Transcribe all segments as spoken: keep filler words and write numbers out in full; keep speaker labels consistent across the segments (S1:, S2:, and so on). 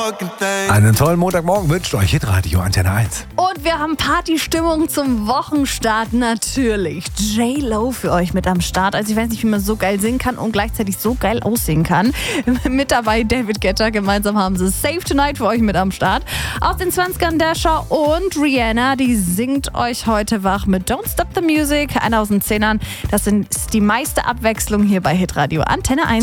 S1: Einen tollen Montagmorgen wünscht euch Hitradio Antenne eins.
S2: Und wir haben Partystimmung zum Wochenstart natürlich. J-Lo für euch mit am Start. Also ich weiß nicht, wie man so geil singen kann und gleichzeitig so geil aussehen kann. Mit dabei David Guetta. Gemeinsam haben sie Save Tonight für euch mit am Start. Aus den zwanzigern Dasher und Rihanna, die singt euch heute wach mit Don't Stop the Music. Einer aus den Zehnern. Das ist die meiste Abwechslung hier bei Hitradio Antenne eins.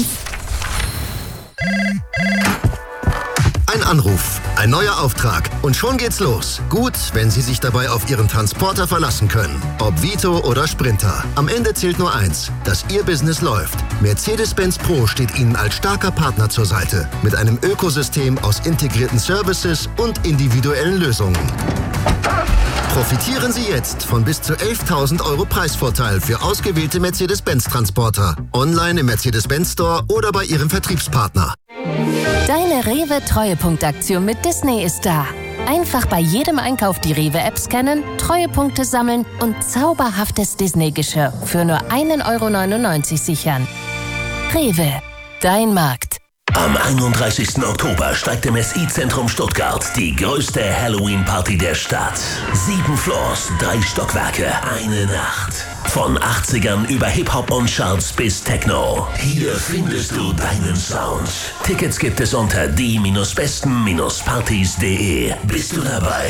S3: Ein Anruf, ein neuer Auftrag und schon geht's los. Gut, wenn Sie sich dabei auf Ihren Transporter verlassen können. Ob Vito oder Sprinter. Am Ende zählt nur eins, dass Ihr Business läuft. Mercedes-Benz Pro steht Ihnen als starker Partner zur Seite. Mit einem Ökosystem aus integrierten Services und individuellen Lösungen. Profitieren Sie jetzt von bis zu elftausend Euro Preisvorteil für ausgewählte Mercedes-Benz-Transporter. Online im Mercedes-Benz Store oder bei Ihrem Vertriebspartner.
S4: Deine Rewe-Treuepunktaktion mit Disney ist da. Einfach bei jedem Einkauf die Rewe-App scannen, Treuepunkte sammeln und zauberhaftes Disney-Geschirr für nur ein Euro neunundneunzig sichern. Rewe, dein Markt.
S5: Am einunddreißigsten Oktober steigt im S I-Zentrum Stuttgart die größte Halloween-Party der Stadt. Sieben Floors, drei Stockwerke, eine Nacht. Von achtzigern über Hip-Hop und Charts bis Techno. Hier findest du deinen Sound. Tickets gibt es unter die besten partys punkt de. Bist du dabei?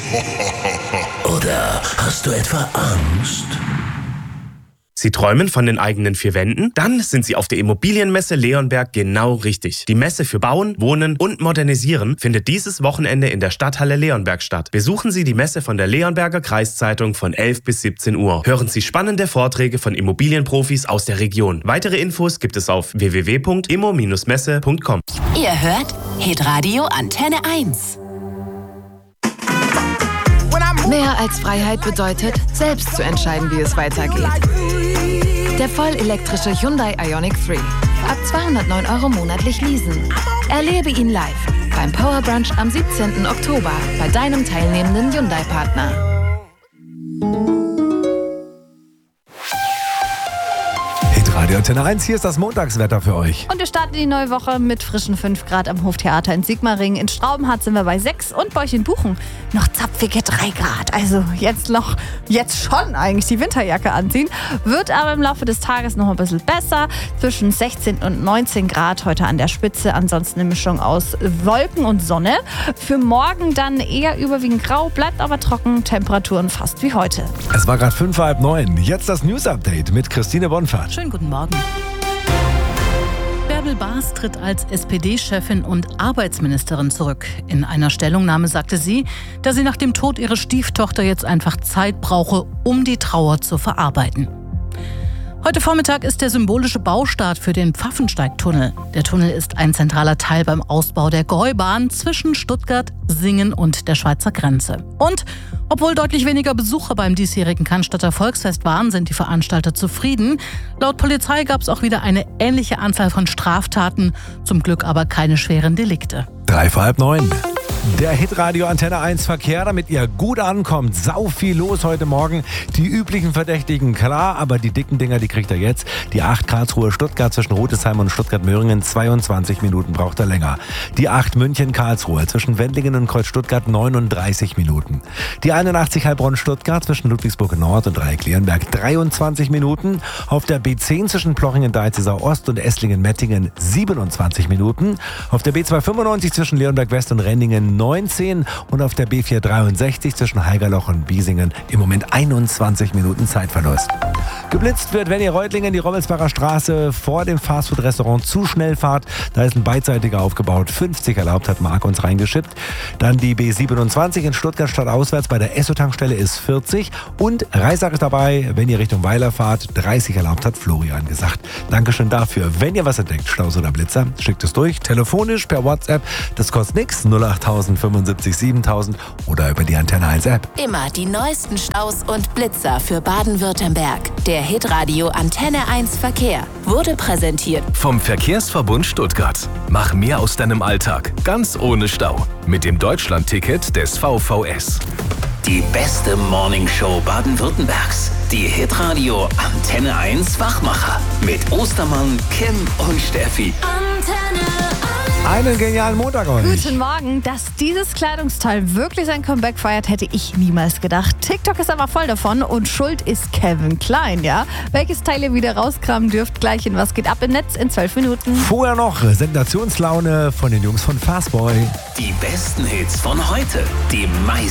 S5: Oder hast du etwa Angst?
S6: Sie träumen von den eigenen vier Wänden? Dann sind Sie auf der Immobilienmesse Leonberg genau richtig. Die Messe für Bauen, Wohnen und Modernisieren findet dieses Wochenende in der Stadthalle Leonberg statt. Besuchen Sie die Messe von der Leonberger Kreiszeitung von elf bis siebzehn Uhr. Hören Sie spannende Vorträge von Immobilienprofis aus der Region. Weitere Infos gibt es auf w w w punkt immo messe punkt com.
S4: Ihr hört Hitradio Antenne eins.
S7: Mehr als Freiheit bedeutet, selbst zu entscheiden, wie es weitergeht. Der vollelektrische Hyundai Ioniq drei. Ab zweihundertneun Euro monatlich leasen. Erlebe ihn live beim Power Brunch am siebzehnten Oktober bei deinem teilnehmenden Hyundai-Partner.
S1: Radio Antenne eins, hier ist das Montagswetter für euch.
S2: Und wir starten die neue Woche mit frischen fünf Grad am Hoftheater in Sigmaringen. In Straubenhardt sind wir bei sechs und bei euch in Buchen noch zapfige drei Grad. Also jetzt noch, jetzt schon eigentlich die Winterjacke anziehen. Wird aber im Laufe des Tages noch ein bisschen besser. Zwischen sechzehn und neunzehn Grad heute an der Spitze. Ansonsten eine Mischung aus Wolken und Sonne. Für morgen dann eher überwiegend grau, bleibt aber trocken. Temperaturen fast wie heute.
S1: Es war gerade fünf, halb neun. Jetzt das News-Update mit Christine Bonfahrt.
S8: Schönen guten Morgen. Bärbel Baas tritt als S P D-Chefin und Arbeitsministerin zurück. In einer Stellungnahme sagte sie, dass sie nach dem Tod ihrer Stieftochter jetzt einfach Zeit brauche, um die Trauer zu verarbeiten. Heute Vormittag ist der symbolische Baustart für den Pfaffensteigtunnel. Der Tunnel ist ein zentraler Teil beim Ausbau der Gäubahn zwischen Stuttgart, Singen und der Schweizer Grenze. Und obwohl deutlich weniger Besucher beim diesjährigen Cannstatter Volksfest waren, sind die Veranstalter zufrieden. Laut Polizei gab es auch wieder eine ähnliche Anzahl von Straftaten, zum Glück aber keine schweren Delikte.
S1: Drei vor halb neun. Der Hitradio Antenne eins Verkehr, damit ihr gut ankommt. Sau viel los heute Morgen. Die üblichen Verdächtigen, klar, aber die dicken Dinger, die kriegt ihr jetzt. Die acht Karlsruhe-Stuttgart zwischen Rudesheim und Stuttgart-Möhringen, zweiundzwanzig Minuten braucht er länger. Die acht München-Karlsruhe zwischen Wendlingen und Kreuz-Stuttgart, neununddreißig Minuten. Die einundachtzig Heilbronn-Stuttgart zwischen Ludwigsburg-Nord und Dreieck-Leonberg, dreiundzwanzig Minuten. Auf der B zehn zwischen Plochingen-Deizisau-Ost und Esslingen-Mettingen, siebenundzwanzig Minuten. Auf der B zweihundertfünfundneunzig zwischen Leonberg-West und Renningen, neunzehn und auf der B vierhundertdreiundsechzig zwischen Haigerloch und Biesingen im Moment einundzwanzig Minuten Zeitverlust. Geblitzt wird, wenn ihr Reutlingen die Rommelsbacher Straße vor dem Fastfood-Restaurant zu schnell fahrt. Da ist ein beidseitiger aufgebaut. fünfzig erlaubt, hat Marc uns reingeschippt. Dann die B siebenundzwanzig in Stuttgart stadtauswärts bei der Esso-Tankstelle ist vierzig. Und Reisach ist dabei, wenn ihr Richtung Weiler fahrt. dreißig erlaubt, hat Florian gesagt. Dankeschön dafür. Wenn ihr was entdeckt, Staus oder Blitzer, schickt es durch. Telefonisch, per WhatsApp. Das kostet nichts. null achttausend fünfundsiebzig siebentausend oder über die Antenne eins App.
S4: Immer die neuesten Staus und Blitzer für Baden-Württemberg. Der Hitradio Antenne eins Verkehr wurde präsentiert
S9: vom Verkehrsverbund Stuttgart. Mach mehr aus deinem Alltag, ganz ohne Stau. Mit dem Deutschland-Ticket des V V S.
S5: Die beste Morningshow Baden-Württembergs. Die Hitradio Antenne eins Wachmacher. Mit Ostermann, Kim und Steffi.
S4: Antenne eins.
S1: Einen genialen Montag euch.
S2: Guten Morgen. Dass dieses Kleidungsteil wirklich sein Comeback feiert, hätte ich niemals gedacht. TikTok ist aber voll davon und schuld ist Calvin Klein, ja? Welches Teil ihr wieder rauskramen dürft, gleich in Was geht ab im Netz in zwölf Minuten.
S1: Vorher noch Sensationslaune von den Jungs von Fastboy.
S5: Die besten Hits von heute. Die meisten